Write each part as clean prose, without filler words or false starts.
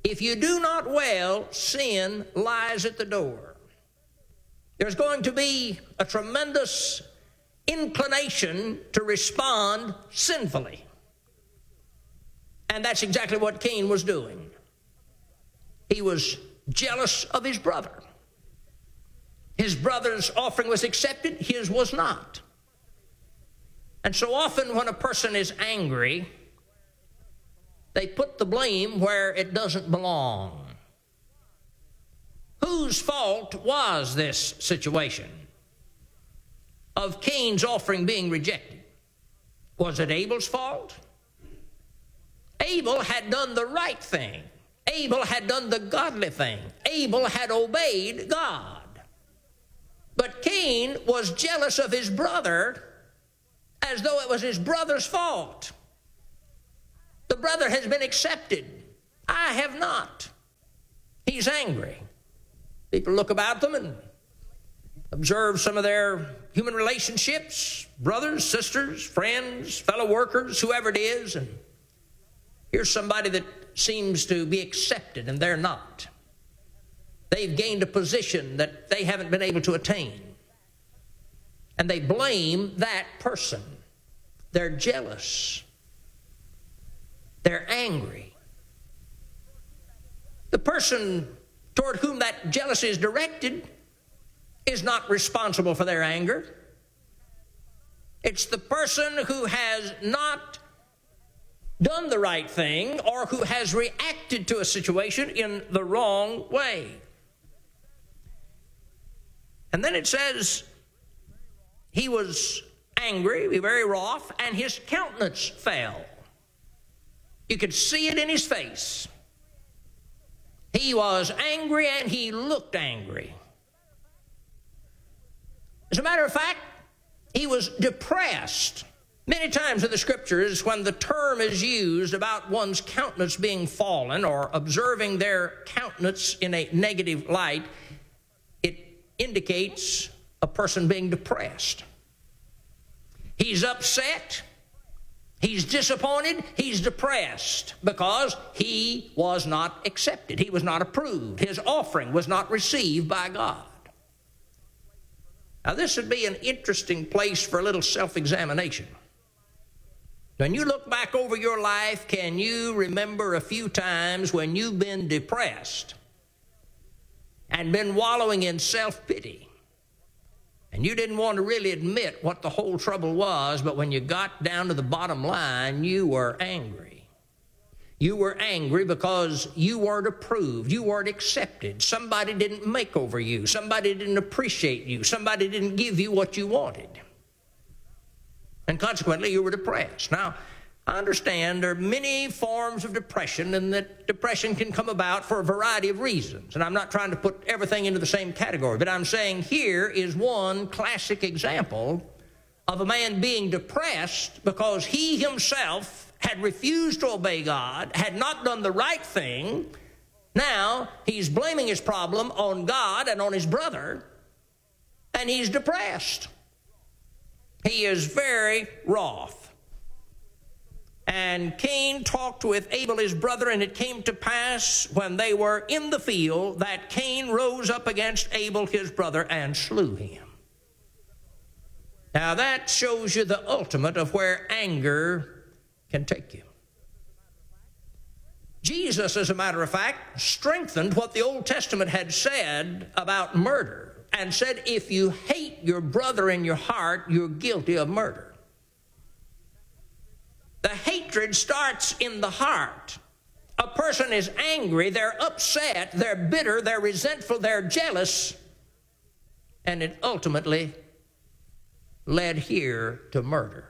if you do not well, sin lies at the door. There's going to be a tremendous inclination to respond sinfully. And that's exactly what Cain was doing. He was jealous of his brother. His brother's offering was accepted, his was not. And so often when a person is angry, they put the blame where it doesn't belong. Whose fault was this situation of Cain's offering being rejected? Was it Abel's fault? Abel had done the right thing. Abel had done the godly thing. Abel had obeyed God. But Cain was jealous of his brother as though it was his brother's fault. The brother has been accepted. I have not. He's angry. People look about them and observe some of their human relationships, brothers, sisters, friends, fellow workers, whoever it is, and here's somebody that seems to be accepted and they're not. They've gained a position that they haven't been able to attain. And they blame that person. They're jealous. They're angry. The person toward whom that jealousy is directed is not responsible for their anger. It's the person who has not done the right thing or who has reacted to a situation in the wrong way. And then it says he was angry, very wroth, and his countenance fell. You could see it in his face. He was angry and he looked angry. As a matter of fact, he was depressed. Many times in the scriptures, when the term is used about one's countenance being fallen or observing their countenance in a negative light, it indicates a person being depressed. He's upset, he's disappointed, he's depressed because he was not accepted. He was not approved. His offering was not received by God. Now, this would be an interesting place for a little self-examination. When you look back over your life, can you remember a few times when you've been depressed and been wallowing in self-pity? And you didn't want to really admit what the whole trouble was, but when you got down to the bottom line, you were angry. You were angry because you weren't approved. You weren't accepted. Somebody didn't make over you. Somebody didn't appreciate you. Somebody didn't give you what you wanted. And consequently, you were depressed. Now, I understand there are many forms of depression, and that depression can come about for a variety of reasons. And I'm not trying to put everything into the same category, but I'm saying here is one classic example of a man being depressed because he himself had refused to obey God, had not done the right thing. Now he's blaming his problem on God and on his brother, and he's depressed. He is very wroth. And Cain talked with Abel his brother, and it came to pass when they were in the field that Cain rose up against Abel his brother and slew him. Now that shows you the ultimate of where anger can take you. Jesus, as a matter of fact, strengthened what the Old Testament had said about murder and said, if you hate your brother in your heart, you're guilty of murder. The hatred starts in the heart. A person is angry, they're upset, they're bitter, they're resentful, they're jealous, and it ultimately led here to murder.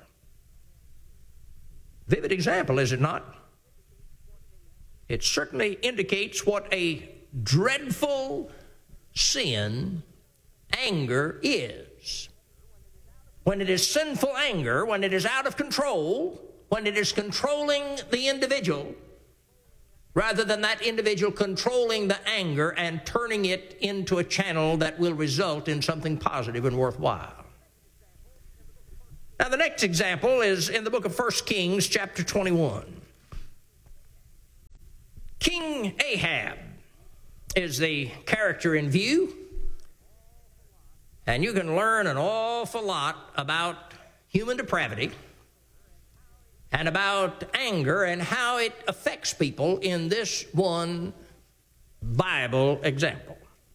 Vivid example, is it not? It certainly indicates what a dreadful sin anger is. When it is sinful anger, when it is out of control, when it is controlling the individual, rather than that individual controlling the anger and turning it into a channel that will result in something positive and worthwhile. Now, the next example is in the book of 1 Kings, chapter 21. King Ahab is the character in view, and you can learn an awful lot about human depravity and about anger and how it affects people in this one Bible example.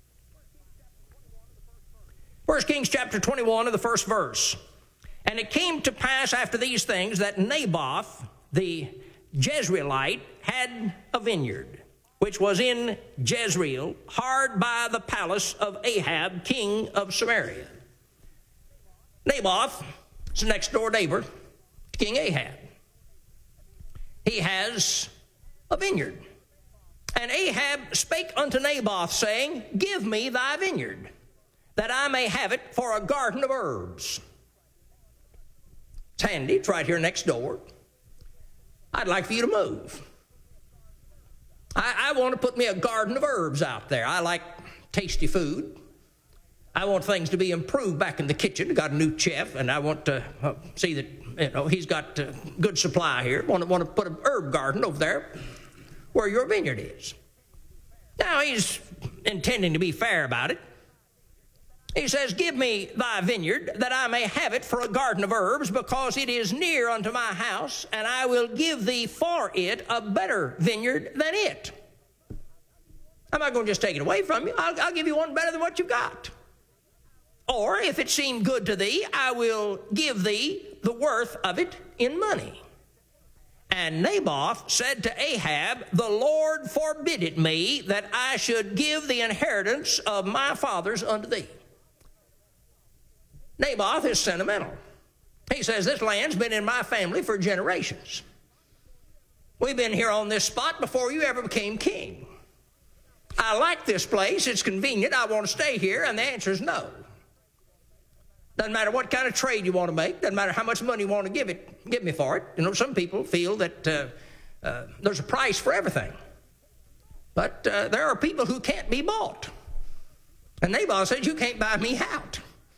1 Kings chapter 21 of the first verse. And it came to pass after these things that Naboth the Jezreelite had a vineyard, which was in Jezreel, hard by the palace of Ahab, king of Samaria. Naboth is the next door neighbor to King Ahab. He has a vineyard. And Ahab spake unto Naboth, saying, Give me thy vineyard, that I may have it for a garden of herbs. It's handy, it's right here next door. I'd like for you to move. I want to put me a garden of herbs out there. I like tasty food. I want things to be improved back in the kitchen. I got a new chef, and I want to see that he's got good supply here. Want to put an herb garden over there where your vineyard is. Now, he's intending to be fair about it. He says, Give me thy vineyard, that I may have it for a garden of herbs, because it is near unto my house, and I will give thee for it a better vineyard than it. I'm not going to just take it away from you. I'll give you one better than what you've got. Or, if it seem good to thee, I will give thee the worth of it in money. And Naboth said to Ahab, The Lord forbid it me, that I should give the inheritance of my fathers unto thee. Naboth is sentimental. He says, This land's been in my family for generations. We've been here on this spot before you ever became king. I like this place. It's convenient. I want to stay here. And the answer is no. Doesn't matter what kind of trade you want to make. Doesn't matter how much money you want to give me for it. Some people feel that there's a price for everything. But there are people who can't be bought. And Naboth says, You can't buy me out.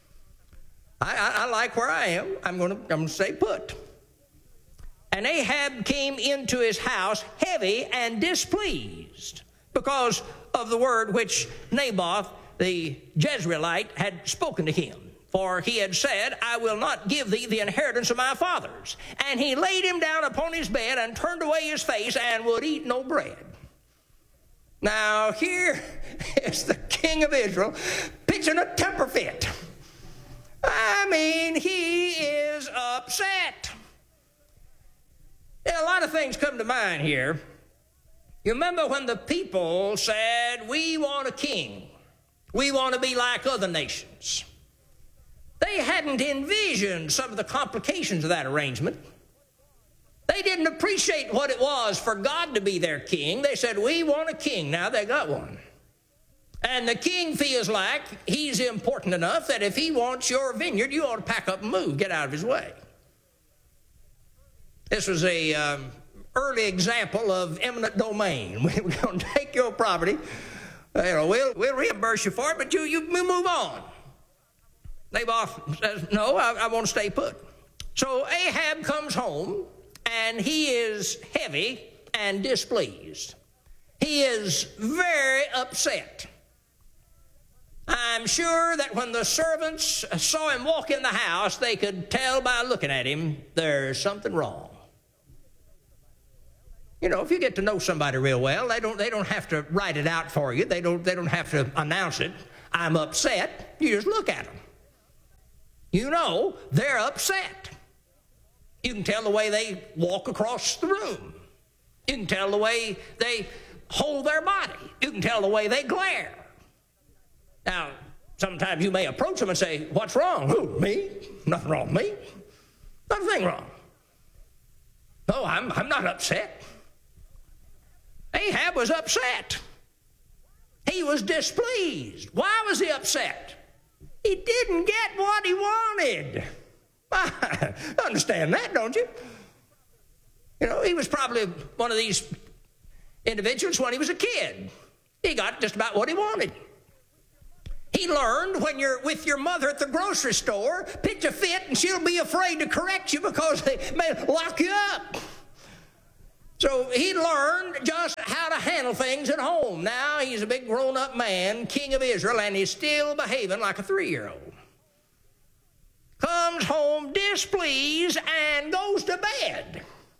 I like where I am. I'm going to stay put. And Ahab came into his house heavy and displeased because of the word which Naboth the Jezreelite had spoken to him. For he had said, I will not give thee the inheritance of my fathers. And he laid him down upon his bed and turned away his face and would eat no bread. Now here is the king of Israel pitching a temper fit. I mean, he is upset. A lot of things come to mind here. You remember when the people said, We want a king. We want to be like other nations. They hadn't envisioned some of the complications of that arrangement. They didn't appreciate what it was for God to be their king. They said, We want a king. Now they got one. And the king feels like he's important enough that if he wants your vineyard, you ought to pack up and move, get out of his way. This was a early example of eminent domain. We're going to take your property. We'll reimburse you for it, but you move on. Naboth says, No, I want to stay put. So Ahab comes home, and he is heavy and displeased. He is very upset. I'm sure that when the servants saw him walk in the house, they could tell by looking at him there's something wrong. If you get to know somebody real well, they don't have to write it out for you. They don't have to announce it. I'm upset. You just look at them. They're upset. You can tell the way they walk across the room. You can tell the way they hold their body. You can tell the way they glare. Now, sometimes you may approach them and say, What's wrong? Who, me? Nothing wrong with me. Nothing wrong. No, I'm not upset. Ahab was upset. He was displeased. Why was he upset? He didn't get what he wanted. I understand that, don't you? He was probably one of these individuals when he was a kid. He got just about what he wanted. He learned when you're with your mother at the grocery store, pitch a fit and she'll be afraid to correct you because they may lock you up. So he learned just how to handle handle things at home. Now he's a big grown-up man, king of Israel, and he's still behaving like a 3-year-old. Comes home displeased and goes to bed.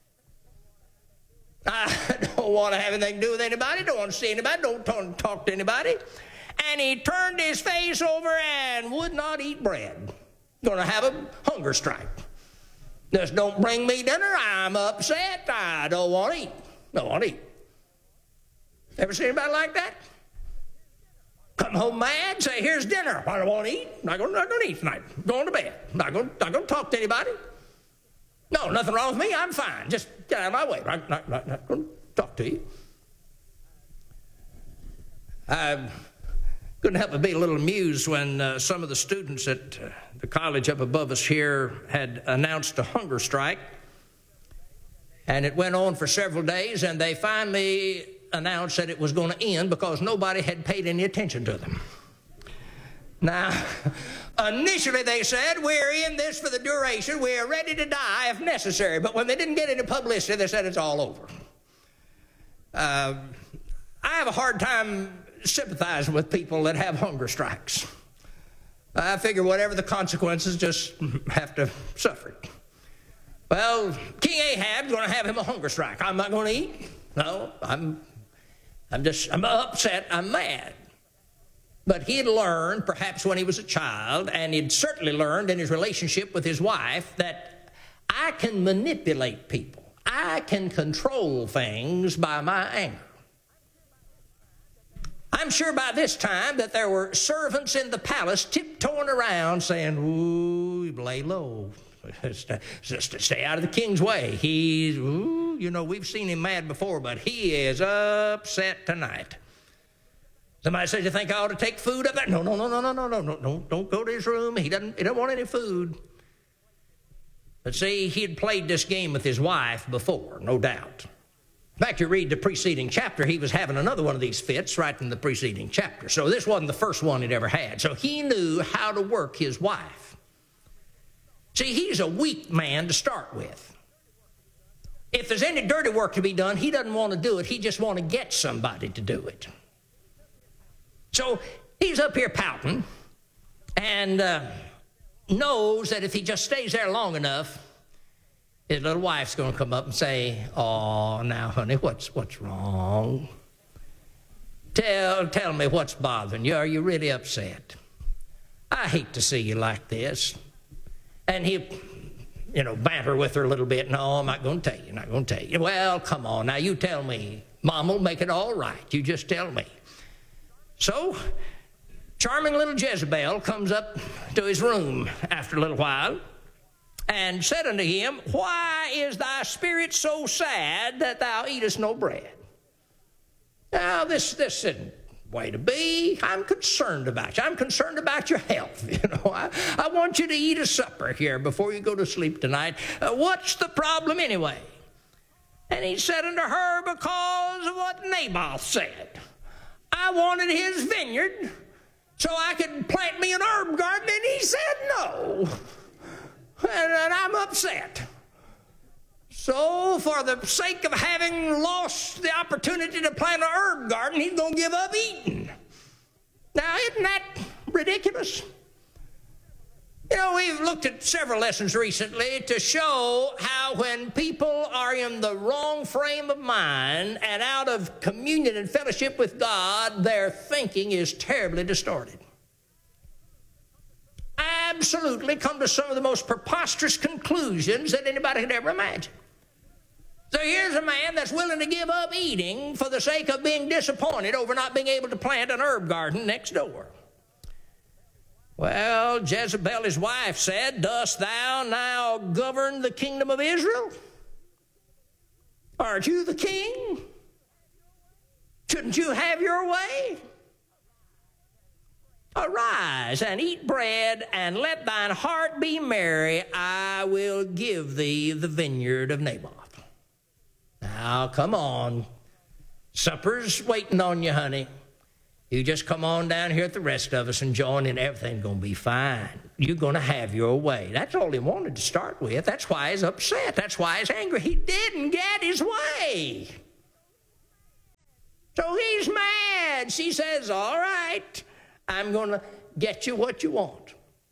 I don't want to have anything to do with anybody, don't want to see anybody, don't talk to anybody. And he turned his face over and would not eat bread. Going to have a hunger strike. Just don't bring me dinner, I'm upset, I don't want to eat. Don't want to eat. Ever seen anybody like that? Come home mad, say, here's dinner. I don't want to eat. Not going to eat tonight. Going to bed. Not going to talk to anybody. No, nothing wrong with me. I'm fine. Just get out of my way. Not going to talk to you. I couldn't help but be a little amused when some of the students at the college up above us here had announced a hunger strike. And it went on for several days, and they finally announced that it was going to end because nobody had paid any attention to them. Now, initially they said, we're in this for the duration, we're ready to die if necessary. But when they didn't get any publicity, they said it's all over. I have a hard time sympathizing with people that have hunger strikes. I figure whatever the consequences, just have to suffer it. Well, King Ahab's going to have him a hunger strike. I'm not going to eat. No, I'm upset, I'm mad. But he'd learned, perhaps when he was a child, and he'd certainly learned in his relationship with his wife, that I can manipulate people. I can control things by my anger. I'm sure by this time that there were servants in the palace tiptoeing around saying, ooh, lay low. Just stay out of the king's way. We've seen him mad before, but he is upset tonight. Somebody says, you think I ought to take food up there? No, don't go to his room. He doesn't want any food. But see, he had played this game with his wife before, no doubt. In fact, you read the preceding chapter, he was having another one of these fits right in the preceding chapter. So this wasn't the first one he'd ever had. So he knew how to work his wife. See, he's a weak man to start with. If there's any dirty work to be done, he doesn't want to do it. He just wants to get somebody to do it. So he's up here pouting and knows that if he just stays there long enough, his little wife's going to come up and say, oh, now, honey, what's wrong? Tell me what's bothering you. Are you really upset? I hate to see you like this. And he, banter with her a little bit. No, I'm not going to tell you. Well, come on, now you tell me. Mom will make it all right. You just tell me. So, charming little Jezebel comes up to his room after a little while and said unto him, why is thy spirit so sad that thou eatest no bread? Now, this isn't way to be. I'm concerned about you. I'm concerned about your health. I want you to eat a supper here before you go to sleep tonight. What's the problem anyway? And he said unto her, because of what Naboth said. I wanted his vineyard so I could plant me an herb garden, and he said no. And I'm upset. So for the sake of having lost the opportunity to plant an herb garden, he's going to give up eating. Now, isn't that ridiculous? We've looked at several lessons recently to show how when people are in the wrong frame of mind and out of communion and fellowship with God, their thinking is terribly distorted. Absolutely come to some of the most preposterous conclusions that anybody could ever imagine. So here's a man that's willing to give up eating for the sake of being disappointed over not being able to plant an herb garden next door. Well, Jezebel, his wife, said, dost thou now govern the kingdom of Israel? Aren't you the king? Shouldn't you have your way? Arise and eat bread, and let thine heart be merry. I will give thee the vineyard of Naboth. Now, come on. Supper's waiting on you, honey. You just come on down here with the rest of us and join in. Everything's going to be fine. You're going to have your way. That's all he wanted to start with. That's why he's upset. That's why he's angry. He didn't get his way. So he's mad. She says, all right, I'm going to get you what you want.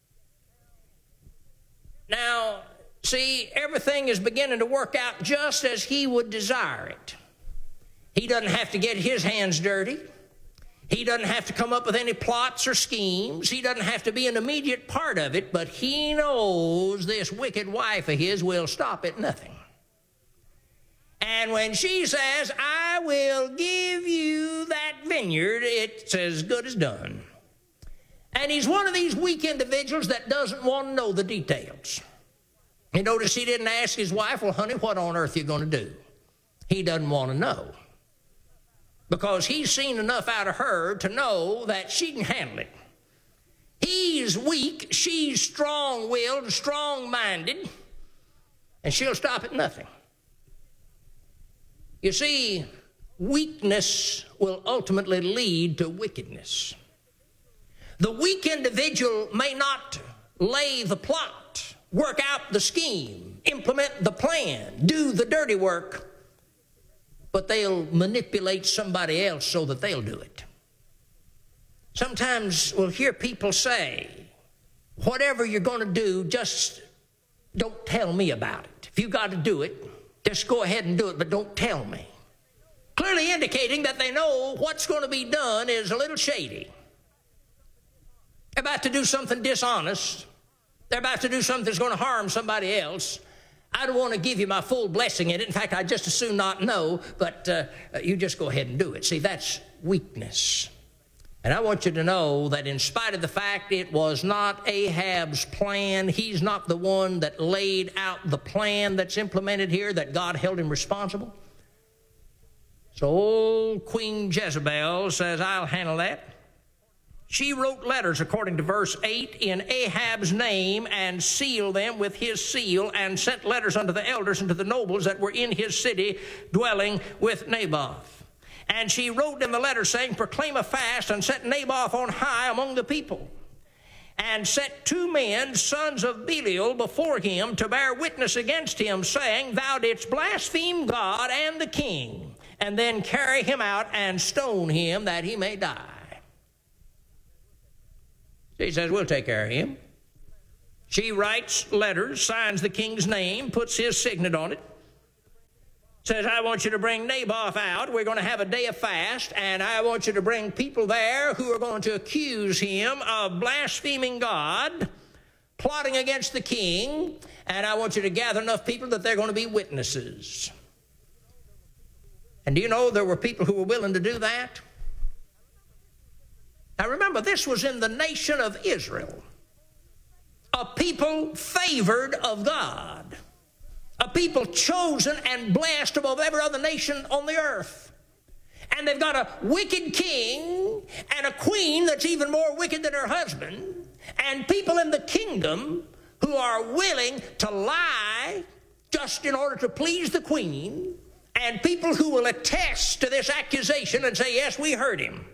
Now, see, everything is beginning to work out just as he would desire it. He doesn't have to get his hands dirty. He doesn't have to come up with any plots or schemes. He doesn't have to be an immediate part of it, but he knows this wicked wife of his will stop at nothing. And when she says, I will give you that vineyard, it's as good as done. And he's one of these weak individuals that doesn't want to know the details. You notice he didn't ask his wife, well, honey, what on earth are you going to do? He doesn't want to know. Because he's seen enough out of her to know that she can handle it. He's weak, she's strong-willed, strong-minded, and she'll stop at nothing. You see, weakness will ultimately lead to wickedness. The weak individual may not lay the plot, work out the scheme, implement the plan, do the dirty work, but they'll manipulate somebody else so that they'll do it. Sometimes we'll hear people say, whatever you're going to do, just don't tell me about it. If you got to do it, just go ahead and do it, but don't tell me. Clearly indicating that they know what's going to be done is a little shady. They're about to do something dishonest. They're about to do something that's going to harm somebody else. I don't want to give you my full blessing in it. In fact, I'd just as soon not know, but you just go ahead and do it. See, that's weakness. And I want you to know that in spite of the fact it was not Ahab's plan, he's not the one that laid out the plan that's implemented here, that God held him responsible. So old Queen Jezebel says, I'll handle that. She wrote letters, according to verse 8, in Ahab's name and sealed them with his seal and sent letters unto the elders and to the nobles that were in his city dwelling with Naboth. And she wrote in the letter saying, proclaim a fast and set Naboth on high among the people. And set 2 men, sons of Belial, before him to bear witness against him, saying, thou didst blaspheme God and the king, and then carry him out and stone him that he may die. She says, we'll take care of him. She writes letters, signs the king's name, puts his signet on it. Says, I want you to bring Naboth out. We're going to have a day of fast, and I want you to bring people there who are going to accuse him of blaspheming God, plotting against the king, and I want you to gather enough people that they're going to be witnesses. And do you know there were people who were willing to do that? Now remember, this was in the nation of Israel, a people favored of God, a people chosen and blessed above every other nation on the earth. And they've got a wicked king and a queen that's even more wicked than her husband, and people in the kingdom who are willing to lie just in order to please the queen, and people who will attest to this accusation and say, yes, we heard him.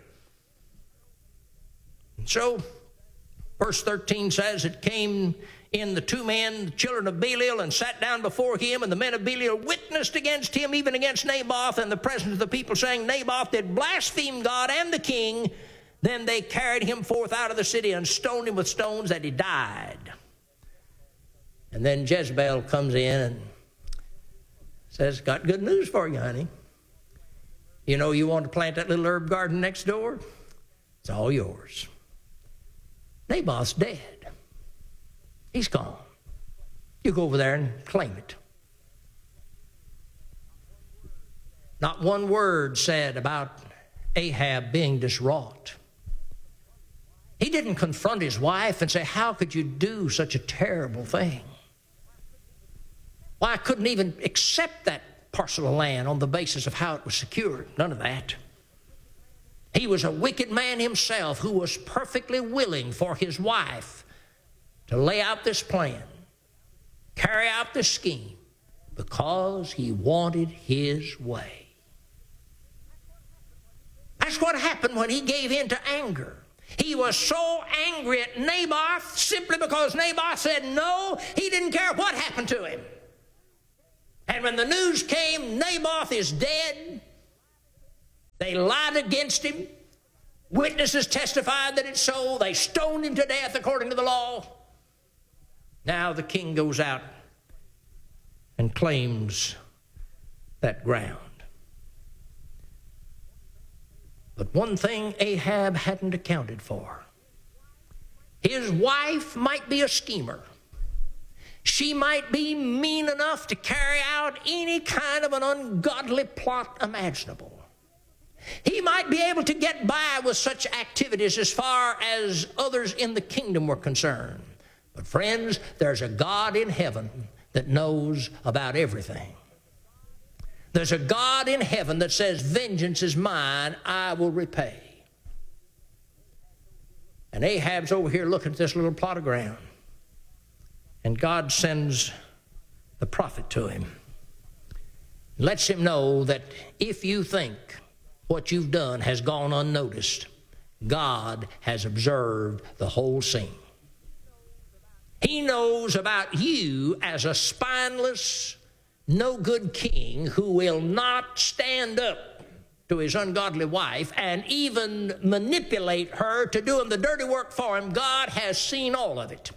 So, verse 13 says, it came in the 2 men, the children of Belial, and sat down before him, and the men of Belial witnessed against him, even against Naboth, in the presence of the people, saying, Naboth did blaspheme God and the king. Then they carried him forth out of the city and stoned him with stones that he died. And then Jezebel comes in and says, got good news for you, honey. You know, you want to plant that little herb garden next door? It's all yours. Naboth's dead. He's gone. You go over there and claim it. Not one word said about Ahab being distraught. He didn't confront his wife and say, how could you do such a terrible thing? Why, I couldn't even accept that parcel of land on the basis of how it was secured. None of that. He was a wicked man himself who was perfectly willing for his wife to lay out this plan, carry out this scheme, because he wanted his way. That's what happened when he gave in to anger. He was so angry at Naboth simply because Naboth said no. He didn't care what happened to him. And when the news came, Naboth is dead, They lied against him. Witnesses testified that it's so. They stoned him to death according to the law. Now the king goes out and claims that ground. But one thing Ahab hadn't accounted for. His wife might be a schemer. She might be mean enough to carry out any kind of an ungodly plot imaginable. He might be able to get by with such activities as far as others in the kingdom were concerned. But friends, there's a God in heaven that knows about everything. There's a God in heaven that says, vengeance is mine, I will repay. And Ahab's over here looking at this little plot of ground. And God sends the prophet to him. Lets him know that if you think what you've done has gone unnoticed, God has observed the whole scene. He knows about you as a spineless, no-good king who will not stand up to his ungodly wife and even manipulate her to do him the dirty work for him. God has seen all of it.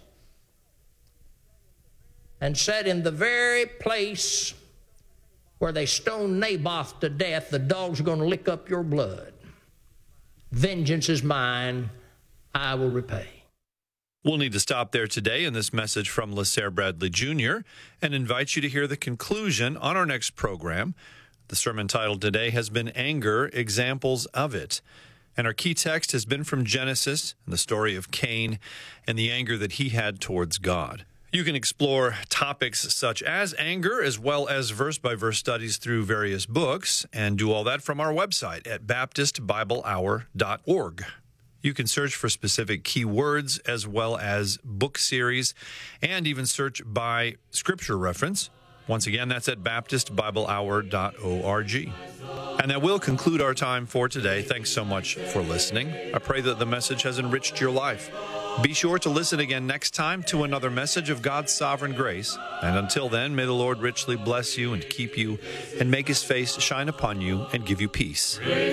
And said, in the very place where they stoned Naboth to death, the dogs are going to lick up your blood. Vengeance is mine, I will repay. We'll need to stop there today in this message from LaSair Bradley Jr. and invite you to hear the conclusion on our next program. The sermon title today has been Anger, Examples of It. And our key text has been from Genesis and the story of Cain and the anger that he had towards God. You can explore topics such as anger as well as verse-by-verse studies through various books and do all that from our website at baptistbiblehour.org. You can search for specific keywords as well as book series and even search by scripture reference. Once again, that's at baptistbiblehour.org. And that will conclude our time for today. Thanks so much for listening. I pray that the message has enriched your life. Be sure to listen again next time to another message of God's sovereign grace. And until then, may the Lord richly bless you and keep you and make his face shine upon you and give you peace.